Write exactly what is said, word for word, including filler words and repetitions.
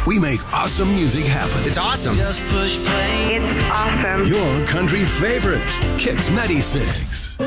We make awesome music happen. It's awesome. Just push play. It's awesome. Your country favorites. Kicks ninety-six.